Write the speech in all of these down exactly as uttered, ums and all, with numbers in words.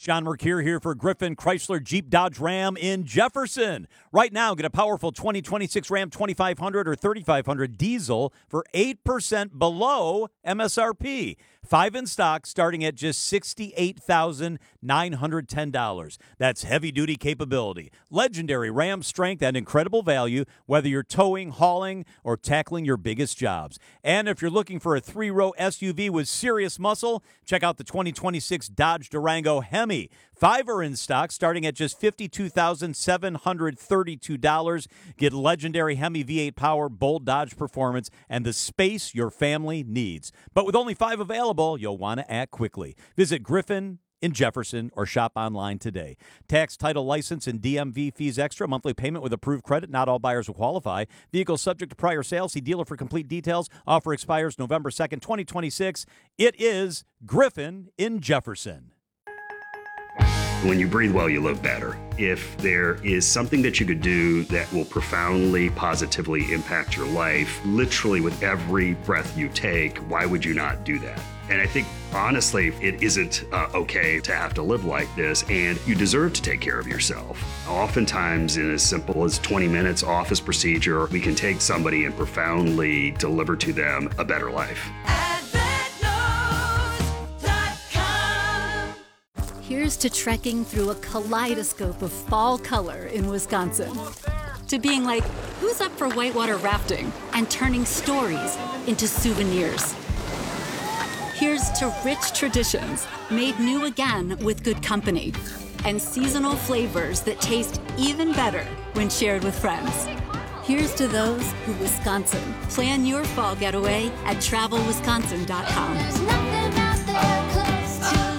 John Mercure here for Griffin Chrysler Jeep Dodge Ram in Jefferson. Right now, get a powerful twenty twenty-six Ram twenty-five hundred or thirty-five hundred diesel for eight percent below M S R P. Five in stock starting at just sixty-eight thousand nine hundred ten dollars. That's heavy-duty capability, legendary Ram strength, and incredible value, whether you're towing, hauling, or tackling your biggest jobs. And if you're looking for a three-row S U V with serious muscle, check out the twenty twenty-six Dodge Durango Hemi. Five are in stock starting at just fifty-two thousand seven hundred thirty-two dollars. Get legendary Hemi V eight power, bold Dodge performance, and the space your family needs. But with only five available, you'll want to act quickly. Visit Griffin in Jefferson or shop online today. Tax, title, license, and D M V fees extra. Monthly payment with approved credit. Not all buyers will qualify. Vehicle subject to prior sale. See dealer for complete details. Offer expires November second, twenty twenty-six. It is Griffin in Jefferson. When you breathe well, you live better. If there is something that you could do that will profoundly, positively impact your life, literally with every breath you take, why would you not do that? And I think, honestly, it isn't uh, okay to have to live like this, and you deserve to take care of yourself. Oftentimes, in as simple as twenty minutes office procedure, we can take somebody and profoundly deliver to them a better life. Here's to trekking through a kaleidoscope of fall color in Wisconsin. To being like, who's up for whitewater rafting? And turning stories into souvenirs. Here's to rich traditions made new again with good company. And seasonal flavors that taste even better when shared with friends. Here's to those who Wisconsin. Plan your fall getaway at travel wisconsin dot com. There's nothing out there close to this.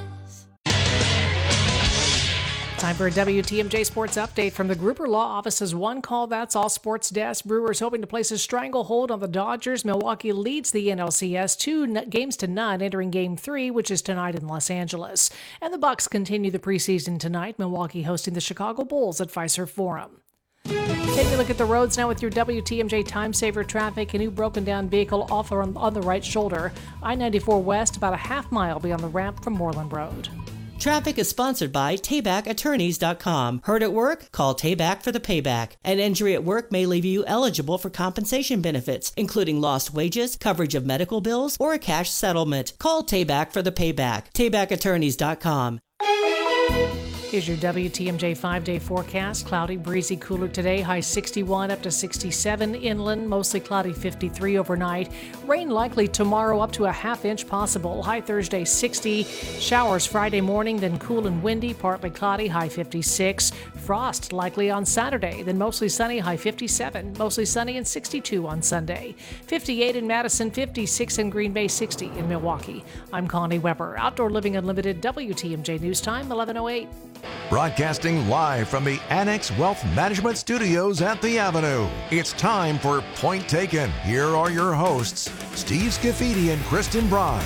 Time for a W T M J Sports Update from the Gruber Law Office's One Call That's All Sports Desk. Brewers hoping to place a stranglehold on the Dodgers. Milwaukee leads the N L C S two n- games to none entering Game three, which is tonight in Los Angeles. And the Bucks continue the preseason tonight. Milwaukee hosting the Chicago Bulls at Fiserv Forum. Take a look at the roads now with your W T M J Time Saver traffic. A new broken down vehicle off on, on the right shoulder. I ninety-four West, about a half mile beyond the ramp from Moreland Road. Traffic is sponsored by Tayback Attorneys dot com. Hurt at work? Call Tayback for the payback. An injury at work may leave you eligible for compensation benefits, including lost wages, coverage of medical bills, or a cash settlement. Call Tayback for the payback. Tayback Attorneys dot com. Here's your W T M J five-day forecast. Cloudy, breezy, cooler today. High sixty-one up to sixty-seven. Inland, mostly cloudy, fifty-three overnight. Rain likely tomorrow, up to a half inch possible. High Thursday, sixty. Showers Friday morning, then cool and windy, partly cloudy, high fifty-six. Frost likely on Saturday, then mostly sunny, high fifty-seven. Mostly sunny and sixty-two on Sunday. fifty-eight in Madison, fifty-six in Green Bay, sixty in Milwaukee. I'm Connie Weber. Outdoor Living Unlimited, W T M J News Time, eleven oh eight. Broadcasting live from the Annex Wealth Management Studios at the Avenue. It's time for Point Taken. Here are your hosts, Steve Scafidi and Kristen Bry.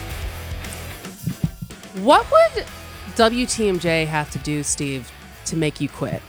What would W T M J have to do, Steve, to make you quit?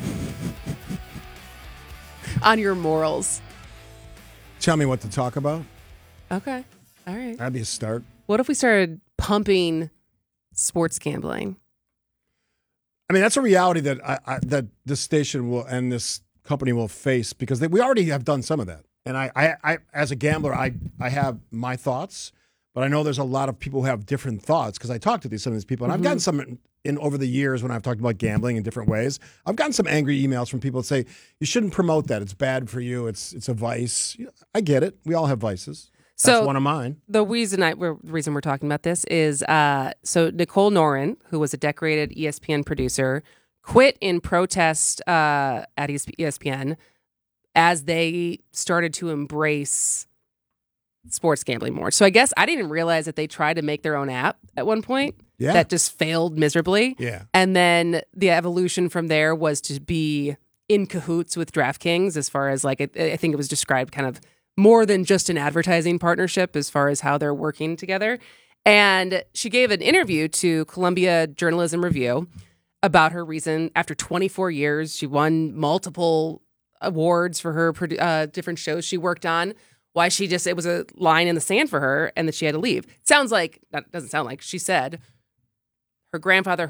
On your morals. Tell me what to talk about. Okay. All right. That'd be a start. What if we started pumping sports gambling? I mean, that's a reality that I, I, that this station will and this company will face because they, we already have done some of that. And I, I, I, as a gambler, I, I have my thoughts, but I know there's a lot of people who have different thoughts because I talk to these some of these people, and mm-hmm. I've gotten some in, in over the years when I've talked about gambling in different ways. I've gotten some angry emails from people that say you shouldn't promote that; it's bad for you. It's it's a vice. I get it. We all have vices. That's so one of mine. The reason I, we're, the reason we're talking about this is uh, so Nicole Noren, who was a decorated E S P N producer, quit in protest uh, at E S P N as they started to embrace sports gambling more. So I guess I didn't even realize that they tried to make their own app at one point. Yeah. That just failed miserably. Yeah. And then the evolution from there was to be in cahoots with DraftKings as far as like, it, I think it was described kind of more than just an advertising partnership as far as how they're working together. And she gave an interview to Columbia Journalism Review about her reason. After twenty-four years, she won multiple awards for her uh, different shows she worked on. Why she just, it was a line in the sand for her and that she had to leave. It sounds like, that doesn't sound like, she said her grandfather